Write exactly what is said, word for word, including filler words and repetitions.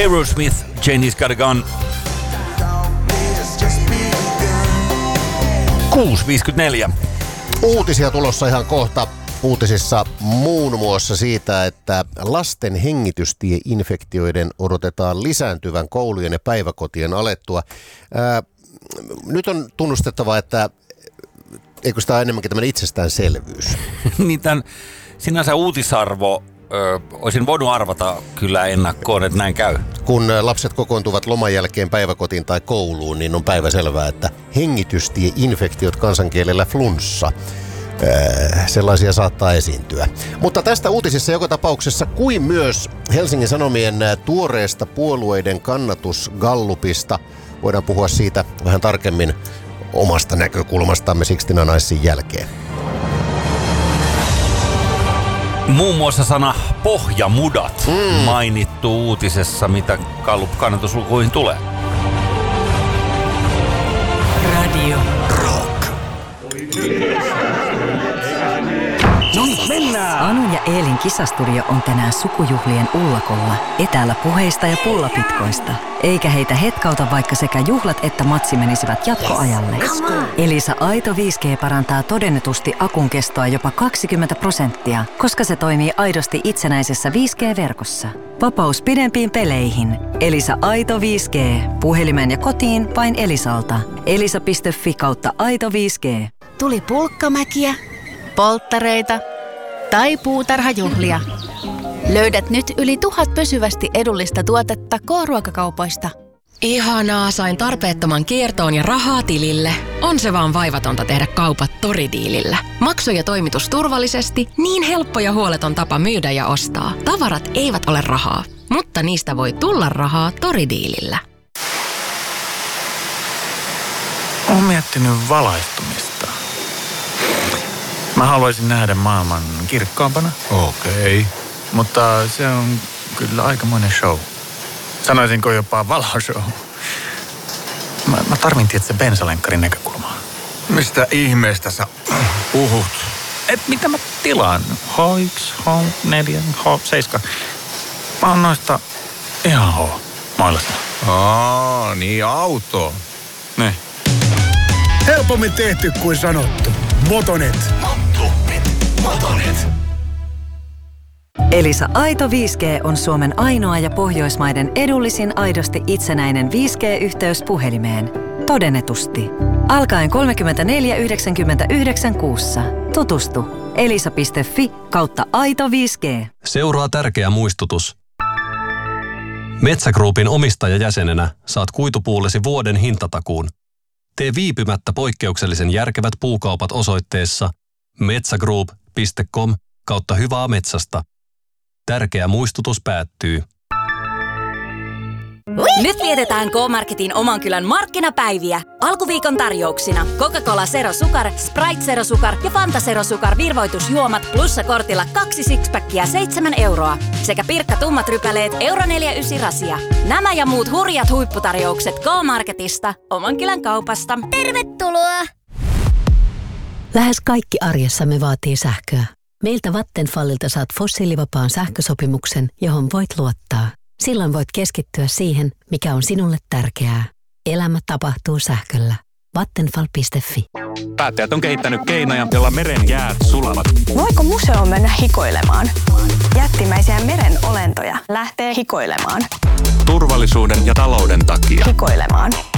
Aerosmith, Janie's Got a Gun. kuusi viisikymmentäneljä. Uutisia tulossa ihan kohta. Uutisissa muun muassa siitä, että lasten hengitystieinfektioiden odotetaan lisääntyvän koulujen ja päiväkotien alettua. Ää, nyt on tunnustettava, että eikö sitä ole enemmänkin tämmöinen itsestäänselvyys? Niin tämän sinänsä uutisarvo, ö, olisin voinut arvata kyllä ennakkoon, että näin käy. Kun lapset kokoontuvat loman jälkeen päiväkotiin tai kouluun, niin on päivänselvää, että hengitystieinfektiot, kansankielellä flunssa, sellaisia saattaa esiintyä. Mutta tästä uutisissa joka tapauksessa kuin myös Helsingin Sanomien tuoreesta puolueiden kannatusgallupista. Voidaan puhua siitä vähän tarkemmin omasta näkökulmastamme Sixteen Nicesin jälkeen. Muun muassa sana pohjamudat mm. mainittu uutisessa, mitä Gallup-kannatuslukuihin tulee. Radio Rock. No niin, mennään! Anun ja Eelin kisastudio on tänään sukujuhlien ullakolla, etäällä puheista ja pullapitkoista. Eikä heitä hetkauta, vaikka sekä juhlat että matsi menisivät jatkoajalle. Yes. Elisa Aito viisi G parantaa todennetusti akun kestoa jopa kaksikymmentä prosenttia, koska se toimii aidosti itsenäisessä viisi G-verkossa. Vapaus pidempiin peleihin. Elisa Aito viisi G. Puhelimen ja kotiin vain Elisalta. elisa piste fi kautta Aito viisi G. Tuli pulkkamäkiä, polttareita tai puutarhajuhlia. Löydät nyt yli tuhat pysyvästi edullista tuotetta K-ruokakaupoista. Ihanaa, sain tarpeettoman kiertoon ja rahaa tilille. On se vaan vaivatonta tehdä kaupat Toridiilillä. Maksu ja toimitus turvallisesti, niin helppo ja huoleton tapa myydä ja ostaa. Tavarat eivät ole rahaa, mutta niistä voi tulla rahaa Toridiilillä. Olen miettinyt valaistumista. Mä haluaisin nähdä maailman kirkkaampana. Okei. Okay. Mutta se on kyllä aikamoinen show. Sanoisinko jopa valoshow. Mä, mä tarvin tietysti bensalenkkarin näkökulmaa. Mistä ihmeestä sä puhut? Et mitä mä tilaan? H yksi, H neljä, H seitsemän. Mä oon noista ihan H mailasta. Aa, niin auto. Ne. Helpommin tehty kuin sanottu. Motonet. Motonet. Motonet. Elisa Aito viisi G on Suomen ainoa ja Pohjoismaiden edullisin aidosti itsenäinen viisi G-yhteys puhelimeen. Todennetusti. Alkaen kolmekymmentäneljä yhdeksänkymmentäyhdeksän kuussa. Tutustu. elisa piste fi kautta Aito viisi G. Seuraa tärkeä muistutus. Metsä Groupin omistajajäsenenä saat kuitupuullesi vuoden hintatakuun. Tee viipymättä poikkeuksellisen järkevät puukaupat osoitteessa metsagroup piste com kautta hyvää metsästä. Tärkeä muistutus päättyy. Nyt vietetään K-Marketin oman kylän markkinapäiviä. Alkuviikon tarjouksina Coca-Cola Zero Sukar, Sprite Zero Sukar ja Fanta Zero Sukar virvoitusjuomat plussakortilla kaksi sixpackia seitsemän euroa. Sekä Pirkka tummat rypäleet euro neljäkymmentäyhdeksän rasia. Nämä ja muut hurjat huipputarjoukset K-Marketista, oman kylän kaupasta. Tervetuloa! Lähes kaikki arjessamme vaatii sähköä. Meiltä Vattenfallilta saat fossiilivapaan sähkösopimuksen, johon voit luottaa. Silloin voit keskittyä siihen, mikä on sinulle tärkeää. Elämä tapahtuu sähköllä. Vattenfall piste fi. Päättäjät on kehittänyt keinoja, joilla meren jäät sulavat. Voiko museoon mennä hikoilemaan? Jättimäisiä meren olentoja lähtee hikoilemaan. Turvallisuuden ja talouden takia. Hikoilemaan.